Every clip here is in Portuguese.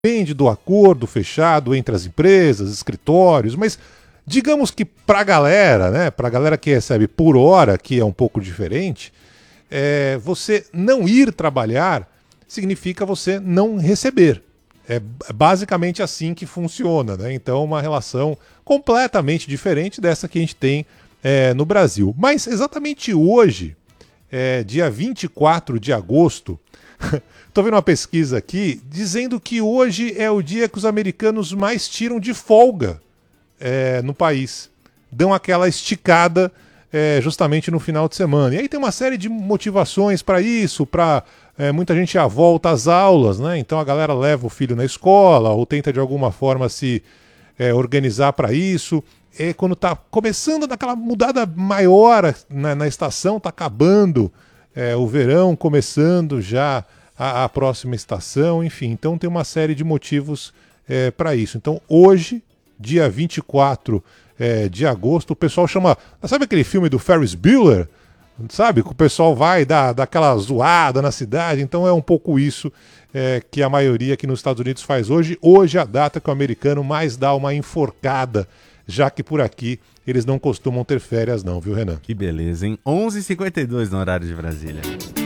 depende do acordo fechado entre as empresas, escritórios, mas digamos que para a galera, né, para a galera que recebe por hora, que é um pouco diferente, você não ir trabalhar significa você não receber. É basicamente assim que funciona, né? Então, uma relação completamente diferente dessa que a gente tem no Brasil. Mas exatamente hoje, dia 24 de agosto, estou vendo uma pesquisa aqui dizendo que hoje é o dia que os americanos mais tiram de folga no país. Dão aquela esticada justamente no final de semana. E aí tem uma série de motivações para isso, para muita gente já volta às aulas, né? Então a galera leva o filho na escola ou tenta de alguma forma se organizar para isso. Quando está começando daquela mudada maior na estação, está acabando o verão, começando já a próxima estação, enfim. Então tem uma série de motivos para isso. Então hoje, dia 24 de agosto, o pessoal chama... Sabe aquele filme do Ferris Bueller? Sabe? Que o pessoal vai dar aquela zoada na cidade. Então é um pouco isso que a maioria aqui nos Estados Unidos faz hoje. Hoje é a data que o americano mais dá uma enforcada, já que por aqui eles não costumam ter férias não, viu, Renan? Que beleza, hein? 11h52 no horário de Brasília.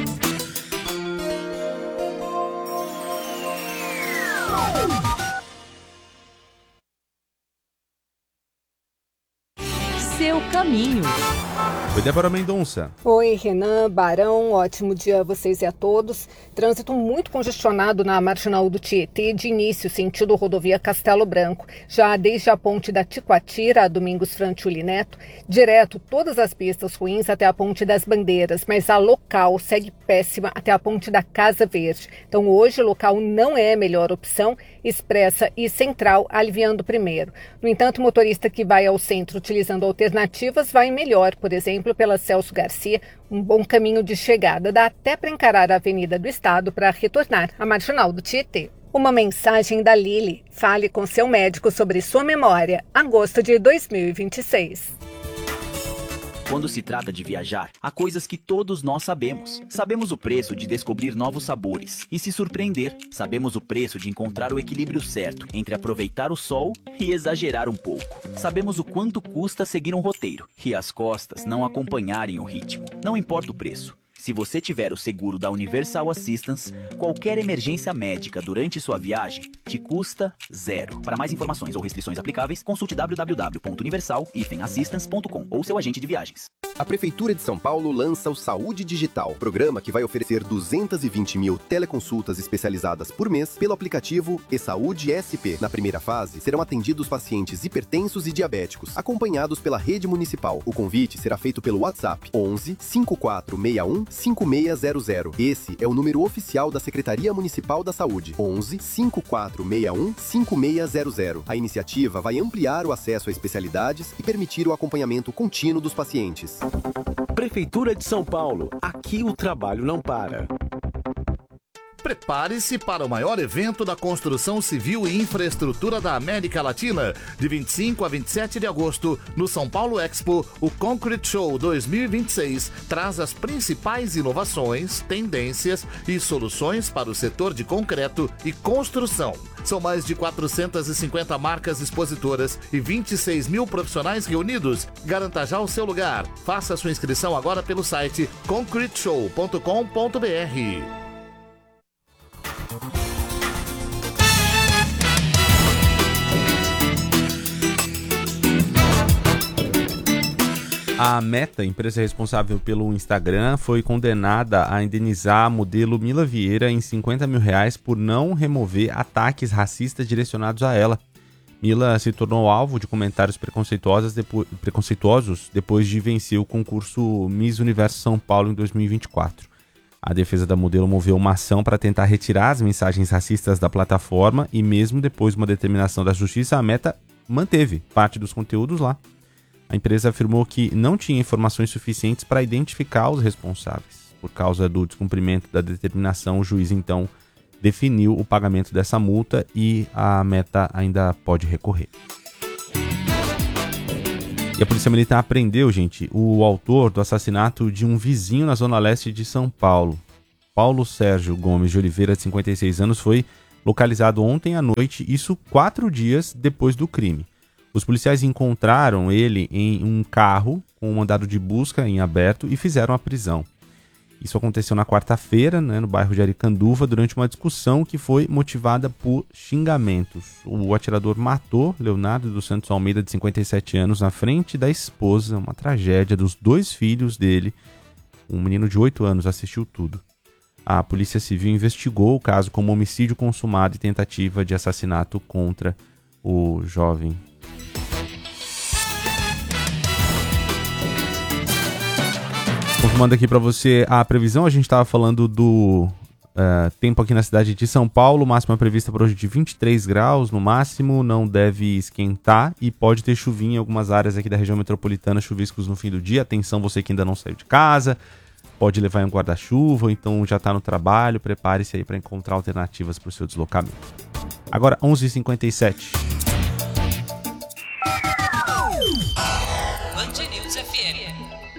Seu caminho. Oi, Débora Mendonça. Oi, Renan, Barão, ótimo dia a vocês e a todos. Trânsito muito congestionado na Marginal do Tietê, de início, sentido rodovia Castelo Branco. Já desde a ponte da Ticoatira, a Domingos Frantuli Neto, direto todas as pistas ruins até a ponte das Bandeiras, mas a local segue péssima até a ponte da Casa Verde. Então hoje o local não é a melhor opção, expressa e central aliviando primeiro. No entanto, o motorista que vai ao centro utilizando alternativas vai melhor, por exemplo, pela Celso Garcia, um bom caminho de chegada. Dá até para encarar a Avenida do Estado para retornar à Marginal do Tietê. Uma mensagem da Lili. Fale com seu médico sobre sua memória. Agosto de 2026. Quando se trata de viajar, há coisas que todos nós sabemos. Sabemos o preço de descobrir novos sabores e se surpreender. Sabemos o preço de encontrar o equilíbrio certo entre aproveitar o sol e exagerar um pouco. Sabemos o quanto custa seguir um roteiro e as costas não acompanharem o ritmo. Não importa o preço. Se você tiver o seguro da Universal Assistance, qualquer emergência médica durante sua viagem te custa zero. Para mais informações ou restrições aplicáveis, consulte www.universal-assistance.com ou seu agente de viagens. A Prefeitura de São Paulo lança o Saúde Digital, programa que vai oferecer 220 mil teleconsultas especializadas por mês pelo aplicativo eSaúde SP. Na primeira fase, serão atendidos pacientes hipertensos e diabéticos, acompanhados pela rede municipal. O convite será feito pelo WhatsApp 11 5461 5600. Esse é o número oficial da Secretaria Municipal da Saúde, 11 5461 5600. A iniciativa vai ampliar o acesso a especialidades e permitir o acompanhamento contínuo dos pacientes. Prefeitura de São Paulo. Aqui o trabalho não para. Prepare-se para o maior evento da construção civil e infraestrutura da América Latina. De 25 a 27 de agosto, no São Paulo Expo, o Concrete Show 2026 traz as principais inovações, tendências e soluções para o setor de concreto e construção. São mais de 450 marcas expositoras e 26 mil profissionais reunidos. Garanta já o seu lugar. Faça sua inscrição agora pelo site concreteshow.com.br. A Meta, empresa responsável pelo Instagram, foi condenada a indenizar a modelo Mila Vieira em R$50 mil por não remover ataques racistas direcionados a ela. Mila se tornou alvo de comentários preconceituosos depois de vencer o concurso Miss Universo São Paulo em 2024. A defesa da modelo moveu uma ação para tentar retirar as mensagens racistas da plataforma e mesmo depois de uma determinação da justiça, a Meta manteve parte dos conteúdos lá. A empresa afirmou que não tinha informações suficientes para identificar os responsáveis. Por causa do descumprimento da determinação, o juiz então definiu o pagamento dessa multa e a Meta ainda pode recorrer. E a Polícia Militar apreendeu, gente, o autor do assassinato de um vizinho na zona leste de São Paulo. Paulo Sérgio Gomes de Oliveira, de 56 anos, foi localizado ontem à noite, isso 4 dias depois do crime. Os policiais encontraram ele em um carro com um mandado de busca em aberto e fizeram a prisão. Isso aconteceu na quarta-feira, né, no bairro de Aricanduva, durante uma discussão que foi motivada por xingamentos. O atirador matou Leonardo dos Santos Almeida, de 57 anos, na frente da esposa, uma tragédia dos 2 filhos dele. Um menino de 8 anos assistiu tudo. A Polícia Civil investigou o caso como homicídio consumado e tentativa de assassinato contra o jovem. Confirmando aqui para você a previsão, a gente estava falando do tempo aqui na cidade de São Paulo, máxima prevista para hoje de 23 graus no máximo, não deve esquentar e pode ter chuvinha em algumas áreas aqui da região metropolitana, chuviscos no fim do dia. Atenção, você que ainda não saiu de casa, pode levar um guarda-chuva, ou então já está no trabalho, prepare-se aí para encontrar alternativas para o seu deslocamento. Agora 11h57. Band News FM.